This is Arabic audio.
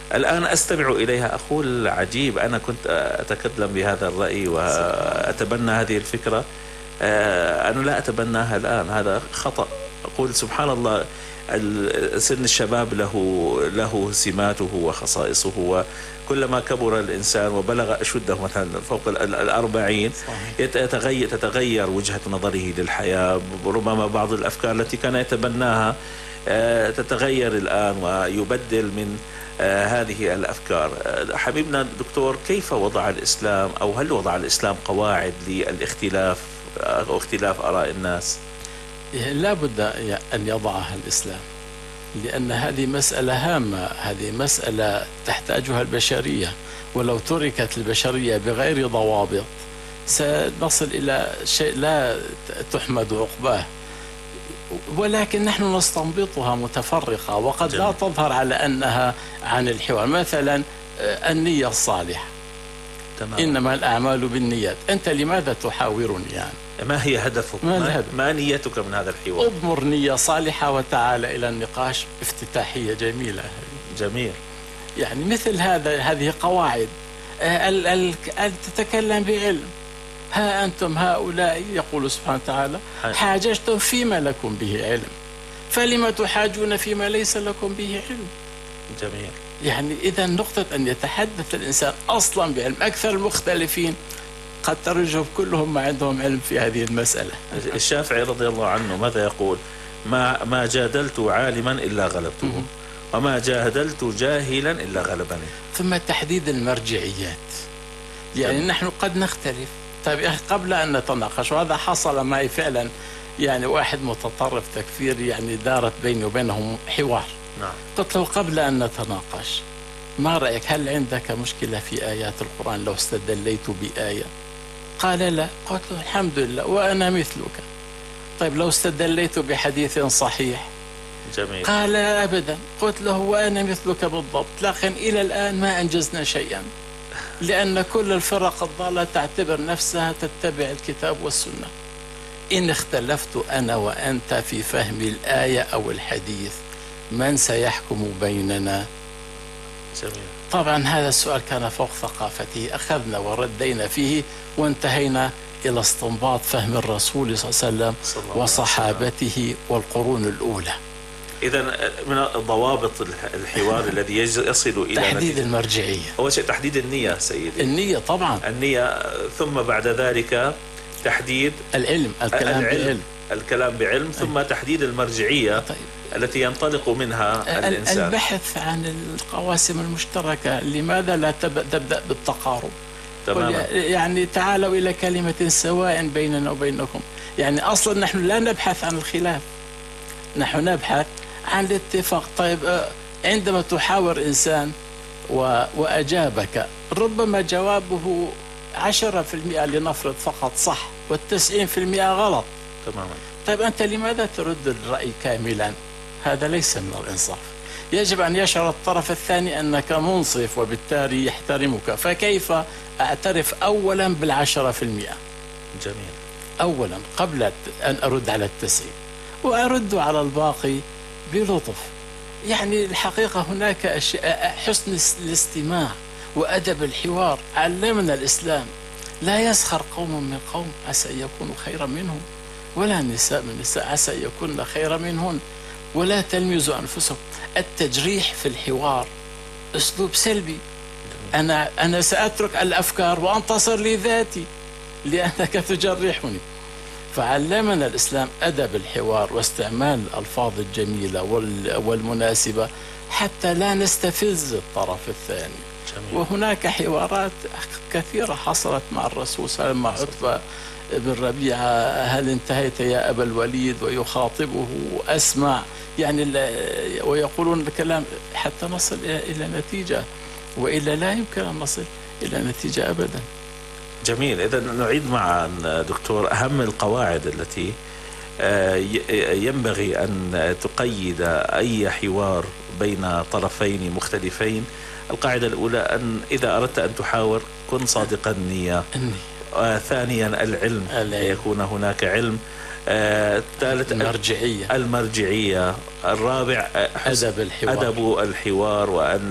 الآن أستمع إليها أقول عجيب، أنا كنت أتكلم بهذا الرأي وأتبنى هذه الفكرة، أنا لا أتبناها الآن، هذا خطأ. أقول سبحان الله، سن الشباب له سماته وخصائصه، وكلما كبر الإنسان وبلغ أشده مثلا فوق 40 تتغير وجهة نظره للحياة، ربما بعض الأفكار التي كان يتبناها تتغير الآن ويبدل من هذه الأفكار. حبيبنا دكتور، كيف وضع الإسلام، أو هل وضع الإسلام قواعد للاختلاف أو اختلاف آراء الناس؟ لا بد أن يضعها الإسلام، لأن هذه مسألة هامة، هذه مسألة تحتاجها البشرية، ولو تركت البشرية بغير ضوابط سنصل إلى شيء لا تحمد عقباه. ولكن نحن نستنبطها متفرقة، وقد لا تظهر على أنها عن الحوار. مثلا النية الصالحة، تمام. إنما الأعمال بالنيات. أنت لماذا تحاورني يعني؟ ما هي هدفك؟ ما نيتك من هذا الحوار؟ اضمر نية صالحة وتعال إلى النقاش. افتتاحية جميلة. جميل. يعني مثل هذه قواعد. أن تتكلم بعلم. ها أنتم هؤلاء يقول سبحانه وتعالى حاججتم فيما لكم به علم، فلما تحاجون فيما ليس لكم به علم. جميل. يعني إذا نقطة أن يتحدث الإنسان أصلا بعلم. أكثر المختلفين قد ترجم كلهم ما عندهم علم في هذه المسألة. الشافعي رضي الله عنه ماذا يقول؟ ما جادلت عالما إلا غلبته، وما جادلت جاهلا إلا غلبني. ثم تحديد المرجعيات. يعني نحن قد نختلف. طيب يا أخي، قبل أن نتناقش، وهذا حصل معي فعلا، يعني واحد متطرف تكفير يعني دارت بيني وبينهم حوار. نعم. قلت له قبل أن نتناقش، ما رأيك، هل عندك مشكلة في آيات القرآن لو استدليت بآية؟ قال لا. قلت له الحمد لله وأنا مثلك. طيب لو استدليت بحديث صحيح؟ جميل. قال أبدا. قلت له وأنا مثلك بالضبط، لكن إلى الآن ما أنجزنا شيئا، لأن كل الفرق الضالة تعتبر نفسها تتبع الكتاب والسنة. إن اختلفت أنا وأنت في فهم الآية أو الحديث، من سيحكم بيننا؟ جميل. طبعا هذا السؤال كان فوق ثقافته، أخذنا وردينا فيه وانتهينا إلى استنباط فهم الرسول صلى الله عليه وسلم وصحابته والقرون الأولى. إذا من ضوابط الحوار الذي يصل إلى تحديد المرجعية. أول شيء تحديد النية سيدي. النية طبعا. النية، ثم بعد ذلك تحديد العلم، الكلام بعلم، ثم تحديد المرجعية. طيب. التي ينطلق منها الإنسان. البحث عن القواسم المشتركة. لماذا لا تبدأ بالتقارب؟ تماما. يعني تعالوا إلى كلمة سواء بيننا وبينكم. يعني أصلا نحن لا نبحث عن الخلاف، نحن نبحث عن الاتفاق. طيب عندما تحاور إنسان وأجابك، ربما جوابه 10% لنفرض فقط صح، وال90% غلط. تماما. طيب أنت لماذا ترد الرأي كاملا؟ هذا ليس من الإنصاف. يجب أن يشعر الطرف الثاني أنك منصف وبالتالي يحترمك. فكيف أعترف أولا بال10%؟ جميل. أولا قبل أن أرد على 90، وأرد على الباقي بلطف. يعني الحقيقة هناك حسن الاستماع وأدب الحوار علمنا الإسلام. لا يسخر قوم من قوم عسى أن يكونوا خيرا منهم، ولا النساء من النساء عسى أن يكون خيرا منهن، ولا تلمزوا أنفسهم. التجريح في الحوار أسلوب سلبي. أنا سأترك الأفكار وأنتصر لذاتي لأنك تجرحني. فعلمنا الإسلام أدب الحوار واستعمال الألفاظ الجميلة والمناسبة حتى لا نستفز الطرف الثاني. جميل. وهناك حوارات كثيرة حصلت مع الرسول صلى الله عليه وسلم مع عتبة بن ربيعة: هل انتهيت يا أبا الوليد؟ ويخاطبه أسمع، يعني ويقولون الكلام حتى نصل إلى نتيجة، وإلا لا يمكن أن نصل إلى نتيجة أبدا. جميل. إذا نعيد معا دكتور أهم القواعد التي ينبغي أن تقيد أي حوار بين طرفين مختلفين. القاعدة الأولى أن إذا أردت أن تحاور كن صادق النية. ثانيا العلم، يكون هناك علم. ثالث المرجعية. الرابع أدب الحوار، وأن